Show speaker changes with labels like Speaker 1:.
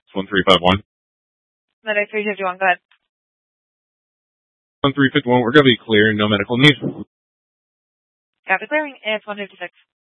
Speaker 1: 1351.
Speaker 2: Medic 351, go ahead.
Speaker 1: 1351, we're going to be clear, no medical need.
Speaker 2: Copy clearing, it's 156.